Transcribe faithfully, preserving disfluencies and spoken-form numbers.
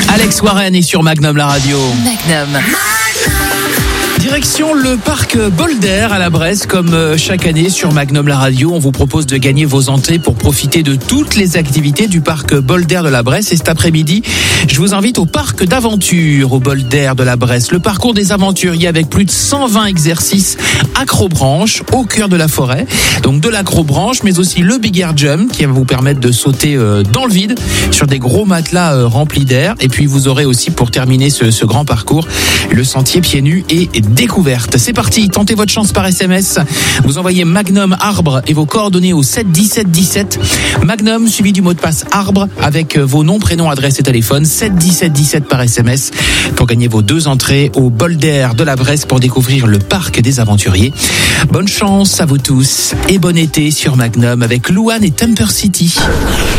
Alex Warren est sur Magnum la radio. Magnum. Direction le parc Bolder à la Bresse, comme chaque année sur Magnum la radio. On vous propose de gagner vos entrées pour profiter de toutes les activités du parc Bolder de la Bresse. Et cet après-midi, je vous invite au parc d'aventure au Bolder de la Bresse. Le parcours des aventuriers avec plus de cent vingt exercices acrobranche au cœur de la forêt. Donc de l'acrobranche, mais aussi le Big Air Jump qui va vous permettre de sauter dans le vide sur des gros matelas remplis d'air. Et puis vous aurez aussi, pour terminer ce, ce grand parcours, le sentier pieds nus et découverte. C'est parti, tentez votre chance par S M S. Vous envoyez Magnum Arbre et vos coordonnées au sept dix-sept dix-sept. Magnum suivi du mot de passe Arbre avec vos noms, prénoms, adresse et téléphone. sept dix-sept dix-sept par S M S pour gagner vos deux entrées au Bolder de la Bresse pour découvrir le parc des aventuriers. Bonne chance à vous tous et bon été sur Magnum avec Louane et Temper City.